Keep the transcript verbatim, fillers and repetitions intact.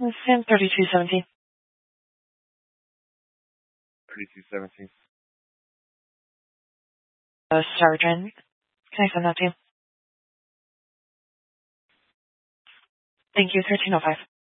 Sam thirty-two seventeen. thirty-two seventeen. Uh, Sergeant. Can I send that to you? Thank you, thirteen oh five.